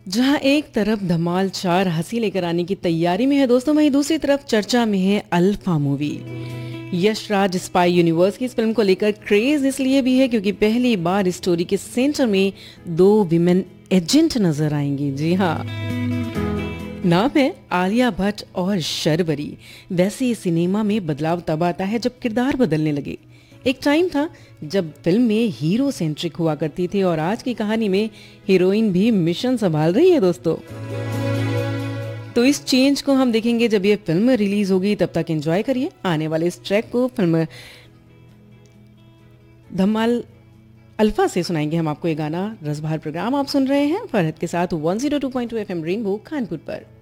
जहां एक तरफ धमाल 4 हंसी लेकर आने की तैयारी में है दोस्तों, वहीं दूसरी तरफ चर्चा में है alpha movie. Yash Raj spy universe की इस फिल्म को लेकर क्रेज इसलिए भी है क्योंकि पहली बार स्टोरी के सेंटर में 2 विमेन एजेंट नजर आएंगी। जी हाँ, नाम है आलिया भट्ट और शर्वरी। वैसे ही सिनेमा में बदलाव तब आता है जब किरदार बदलने लगे। एक टाइम था जब फिल्म में हीरो सेंट्रिक हुआ करती थी और आज की कहानी में हीरोइन भी मिशन संभाल रही है दोस्तों। तो इस चेंज को हम देखेंगे जब ये फिल्म रिलीज होगी। तब तक एंजॉय करिए आने वाले इस ट्रैक को। फिल्म धमाल अल्फा से सुनाएंगे हम आपको ये गाना। रसभर प्रोग्राम आप सुन रहे हैं फरहत के साथ 102.2 एफएम रेनबो कानपुर पर।